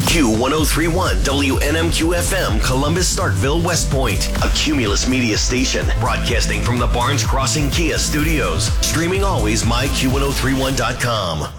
Q1031 WNMQ FM, Columbus, Starkville, West Point. A Cumulus Media station, broadcasting from the Barnes Crossing Kia studios. Streaming always, myQ1031.com.